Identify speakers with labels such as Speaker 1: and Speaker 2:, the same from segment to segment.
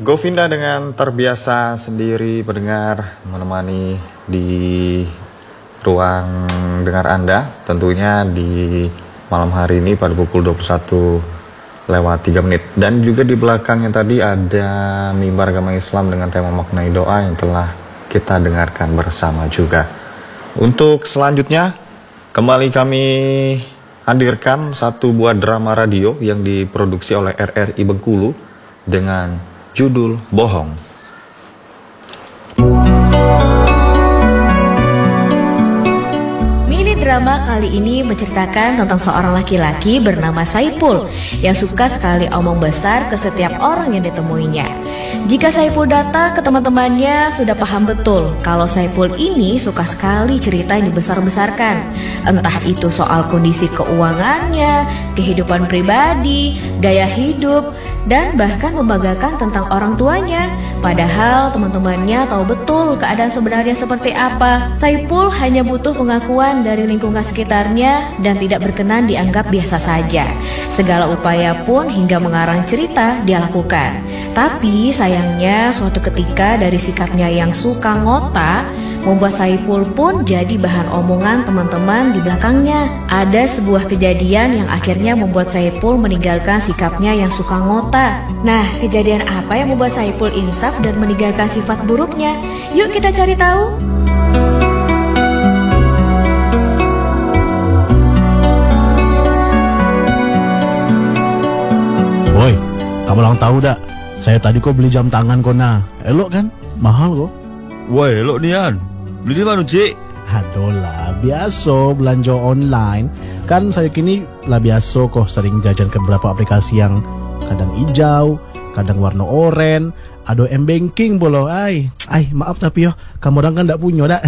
Speaker 1: Govinda dengan terbiasa sendiri pendengar menemani di ruang dengar Anda tentunya di malam hari ini pada pukul 21:03. Dan juga di belakangnya tadi ada mimbar agama Islam dengan tema maknai doa yang telah kita dengarkan bersama juga. Untuk selanjutnya kembali kami hadirkan satu buah drama radio yang diproduksi oleh RRI Bengkulu dengan judul Bohong.
Speaker 2: Mini drama kali ini menceritakan tentang seorang laki-laki bernama Saipul yang suka sekali omong besar ke setiap orang yang ditemuinya. Jika Saipul datang ke teman-temannya, sudah paham betul kalau Saipul ini suka sekali cerita yang dibesar-besarkan. Entah itu soal kondisi keuangannya, kehidupan pribadi, gaya hidup, dan bahkan membanggakan tentang orang tuanya. Padahal teman-temannya tahu betul keadaan sebenarnya seperti apa. Saipul hanya butuh pengakuan dari lingkungan sekitarnya dan tidak berkenan dianggap biasa saja. Segala upaya pun hingga mengarang cerita dia lakukan. Tapi sayangnya suatu ketika dari sikapnya yang suka ngota membuat Saipul pun jadi bahan omongan teman-teman di belakangnya. Ada sebuah kejadian yang akhirnya membuat Saipul meninggalkan sikapnya yang suka ngota. Nah, kejadian apa yang membuat Saipul insaf dan meninggalkan sifat buruknya? Yuk kita cari tahu.
Speaker 3: Boy, kamu lang tahu dak? Saya tadi kok beli jam tangan kok nah. Elok kan? Mahal kok.
Speaker 4: Woi, elok nian. Beli di mana, Cik?
Speaker 3: Aduh lah, biasa belanja online. Kan saya kini lah biasa kok sering jajan ke beberapa aplikasi yang kadang hijau, kadang warna oranye, ada m-banking bolo. Ay, maaf tapi yo, kamu orang kan ndak punya dak.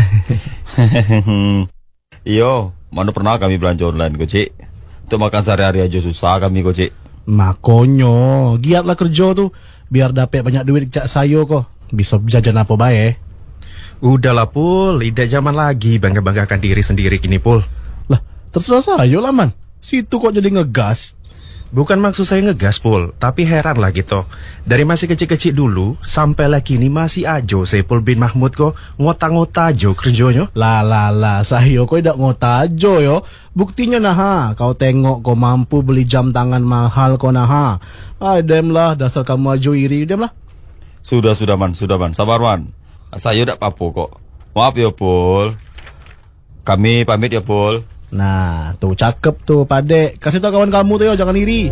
Speaker 4: Iyo, mana pernah kami belanja online kok, Cik? Untuk makan sehari-hari aja susah kami kok, Cik.
Speaker 3: Makonyo, giatlah kerja tuh biar dapat banyak duit cak sayo kok. Bisa jajan apa bae.
Speaker 5: Udahlah Pul, tidak zaman lagi bangga-banggakan diri sendiri kini Pul.
Speaker 3: Lah, terserah sayo lah man. Situ kok jadi ngegas.
Speaker 5: Bukan maksud saya ngegas Pul, tapi heran lah gitu. Dari masih kecil-kecil dulu sampai lah kini masih ajo Saipul bin Mahmud kok ngota-ngota ajo kerjanya.
Speaker 3: Lah, sayo kok tidak ngota ajo yo. Buktinya nah, kau tengok kau mampu beli jam tangan mahal kau nah. Dem lah, dasar kamu ajo iri dem lah.
Speaker 4: Sudah man, sabar man. Saya udah apa-apa kok. Maaf ya Pul. Kami pamit ya Pul.
Speaker 3: Nah, tuh cakep tuh Padek. Kasih tau kawan kamu tuh yo, jangan iri.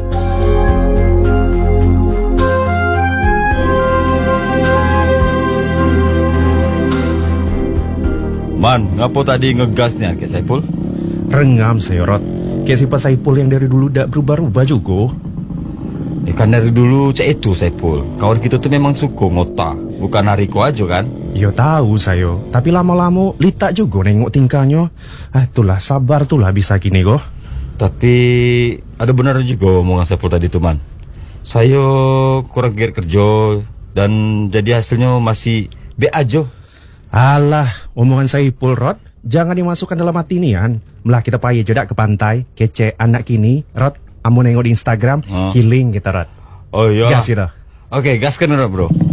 Speaker 4: Man, ngapo tadi ngegas nih kayak Saipul?
Speaker 5: Rengam Seyorot. Kayak si Pak Saipul yang dari dulu tidak berubah-ubah juga.
Speaker 4: Kan dari dulu cek itu Saipul. Kawan kita tuh memang suka ngota. Bukan Hariko aja kan?
Speaker 5: Yo tahu sayo, tapi lama-lama litak juga nengok tingkahnya. Itulah sabar tuh lah bisa gini kok.
Speaker 4: Tapi ada benar juga omongan Saipul tadi tuh man. Saya kurang giat kerja dan jadi hasilnya masih be aja.
Speaker 5: Alah, omongan Saipul Rod, jangan dimasukkan dalam hati nian. Melah kita payah jodak ke pantai, kece anak kini, Rod, amu nengok di Instagram, healing kita Rod.
Speaker 4: Oh iya.
Speaker 5: Gas kita.
Speaker 4: Oke, gaskan Rod bro.